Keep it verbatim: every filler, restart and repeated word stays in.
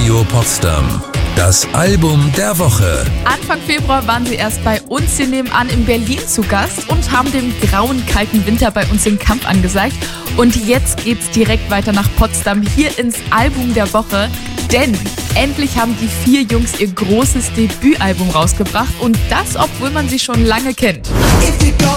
Radio Potsdam. Das Album der Woche. Anfang Februar waren sie erst bei uns hier nebenan in Berlin zu Gast und haben dem grauen, kalten Winter bei uns den Kampf angesagt. Und jetzt geht's direkt weiter nach Potsdam, hier ins Album der Woche. Denn endlich haben die vier Jungs ihr großes Debütalbum rausgebracht. Und das, obwohl man sie schon lange kennt.